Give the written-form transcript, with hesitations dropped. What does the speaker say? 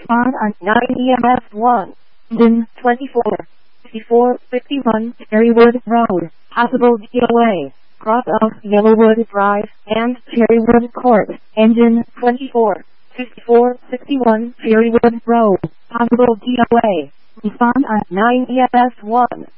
Respond on 9 EMS 1. Engine 24. 5451 Cherrywood Road. Possible DOA. Cross of Yellowwood Drive and Cherrywood Court. Engine 24. 5461 Cherrywood Road. Possible DOA. Respond on 9 EMS 1.